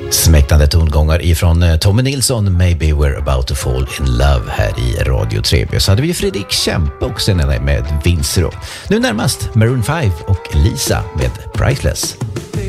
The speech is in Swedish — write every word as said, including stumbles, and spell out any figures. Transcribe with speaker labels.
Speaker 1: Smäktande tongångar ifrån Tommy Nilsson, Maybe We're About to Fall in Love här i Radio tre. Så hade vi Fredrik Kempe också med Vincero. Nu närmast Maroon five och Lisa med Priceless.